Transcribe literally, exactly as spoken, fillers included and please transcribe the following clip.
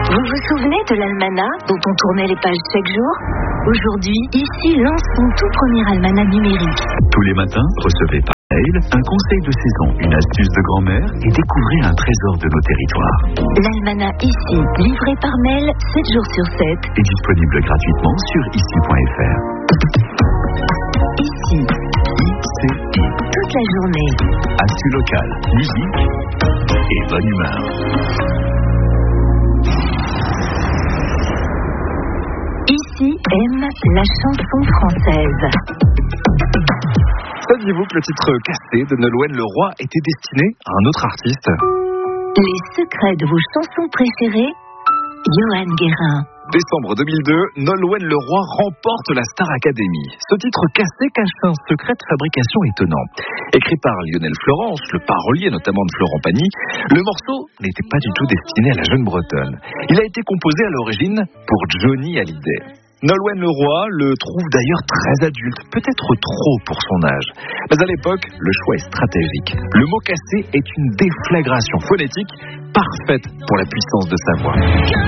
Vous vous souvenez de l'almanach dont on tournait les pages chaque jour? Aujourd'hui, ici lance son tout premier almanach numérique. Tous les matins, recevez par mail un conseil de saison, une astuce de grand-mère et découvrez un trésor de nos territoires. L'almanach ici, livré par mail sept jours sur sept. Et disponible gratuitement sur ici point f r. Ici, I C I. toute la journée. Actu locale, musique et bonne humeur. Ici aime la chanson française. Saviez-vous que le titre Cassé de Nolwenn Leroy était destiné à un autre artiste? Les secrets de vos chansons préférées, Johan Guérin. Décembre deux mille deux, Nolwenn Leroy remporte la Star Academy. Ce titre Cassé cache un secret de fabrication étonnant. Écrit par Lionel Florence, le parolier notamment de Florent Pagny, le morceau n'était pas du tout destiné à la jeune bretonne. Il a été composé à l'origine pour Johnny Hallyday. Nolwenn Leroy le trouve d'ailleurs très adulte, peut-être trop pour son âge. Mais à l'époque, le choix est stratégique. Le mot cassé est une déflagration phonétique parfaite pour la puissance de sa voix.